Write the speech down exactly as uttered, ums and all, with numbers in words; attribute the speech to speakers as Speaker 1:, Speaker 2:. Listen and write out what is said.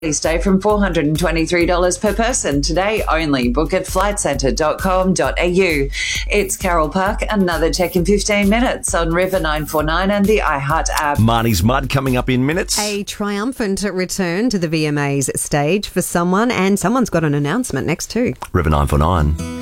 Speaker 1: stay from four hundred twenty-three dollars per person today only. Book at flight centre dot com dot a u. It's Carol Park, another Tech in fifteen minutes on River nine four nine and the iHeart app.
Speaker 2: Marnie's Mud coming up in minutes.
Speaker 3: A triumphant return to the V M As stage for someone, and someone's got an announcement next too.
Speaker 2: River nine four nine.